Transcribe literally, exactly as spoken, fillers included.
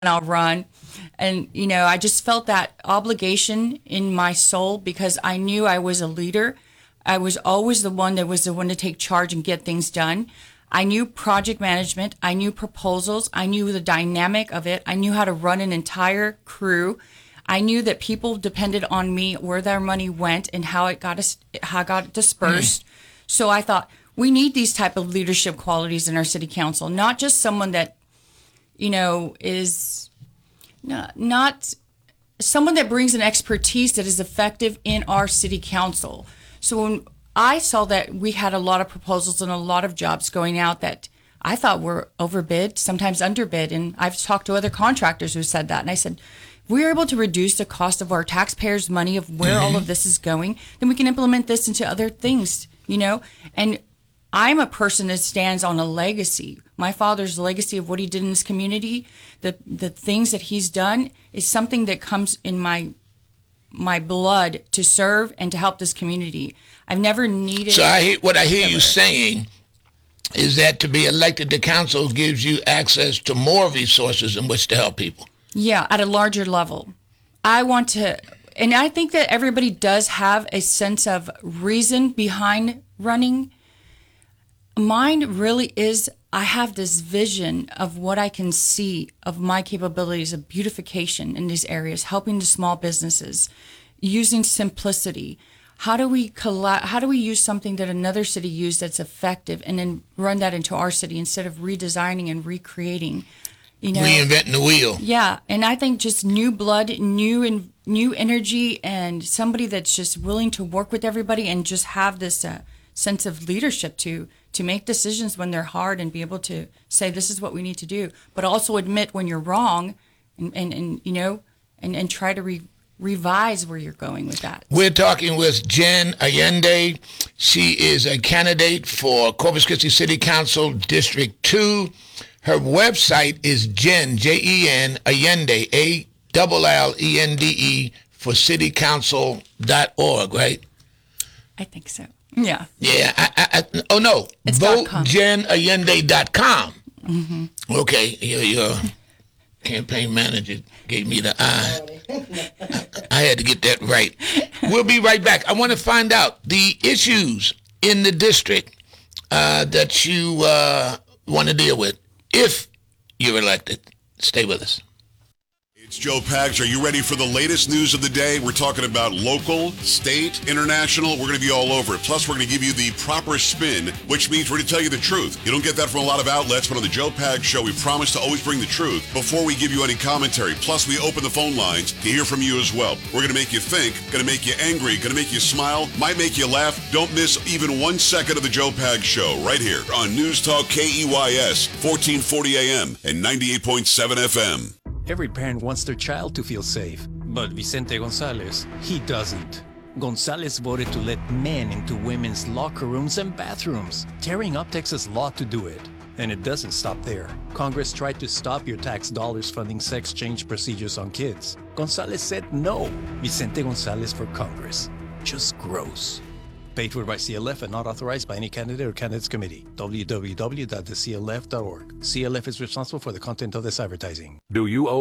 I'll run. And, you know, I just felt that obligation in my soul because I knew I was a leader. I was always the one that was the one to take charge and get things done. I knew project management. I knew proposals. I knew the dynamic of it. I knew how to run an entire crew. I knew that people depended on me, where their money went and how it got, how it got dispersed. Mm. So I thought, we need these type of leadership qualities in our city council, not just someone that, you know, is not, not someone that brings an expertise that is effective in our city council. So when I saw that we had a lot of proposals and a lot of jobs going out that I thought were overbid, sometimes underbid. And I've talked to other contractors who said that. And I said, if we're able to reduce the cost of our taxpayers' money of where mm-hmm. all of this is going, then we can implement this into other things, you know? And I'm a person that stands on a legacy. My father's legacy of what he did in this community, the the things that he's done is something that comes in my my blood to serve and to help this community. I've never needed. So I hear, what I hear you saying is that to be elected to council gives you access to more resources in which to help people. Yeah, at a larger level. I want to, and I think that everybody does have a sense of reason behind running. Mine really is, I have this vision of what I can see of my capabilities of beautification in these areas, helping the small businesses, using simplicity. How do we colla- How do we use something that another city used that's effective and then run that into our city instead of redesigning and recreating? You know, reinventing the wheel. Yeah, and I think just new blood, new and new energy, and somebody that's just willing to work with everybody and just have this uh, sense of leadership to to make decisions when they're hard and be able to say this is what we need to do, but also admit when you're wrong, and and, and you know, and and try to re- revise where you're going with that. We're talking with Jen Allende. She is a candidate for Corpus Christi City Council District two. Her website is Jen, J E N, Allende, A L L E N D E, for city council dot org, right? I think so. Yeah. Yeah. I, I, I, oh, no. It's vote jen allende dot com. Mm-hmm. Okay. Your, your campaign manager gave me the eye. I, I had to get that right. We'll be right back. I want to find out the issues in the district uh, that you uh, want to deal with if you're elected. Stay with us. It's Joe Pags. Are you ready for the latest news of the day? We're talking about local, state, international. We're going to be all over it. Plus, we're going to give you the proper spin, which means we're going to tell you the truth. You don't get that from a lot of outlets, but on the Joe Pags Show, we promise to always bring the truth before we give you any commentary. Plus, we open the phone lines to hear from you as well. We're going to make you think, going to make you angry, going to make you smile, might make you laugh. Don't miss even one second of the Joe Pags Show right here on News Talk K E Y S, fourteen forty A M and ninety-eight point seven F M. Every parent wants their child to feel safe, but Vicente Gonzalez, he doesn't. Gonzalez voted to let men into women's locker rooms and bathrooms, tearing up Texas law to do it. And it doesn't stop there. Congress tried to stop your tax dollars funding sex change procedures on kids. Gonzalez said no. Vicente Gonzalez for Congress. Just gross. Paid for by C L F and not authorized by any candidate or candidates committee. w w w dot the c l f dot org. C L F is responsible for the content of this advertising. Do you owe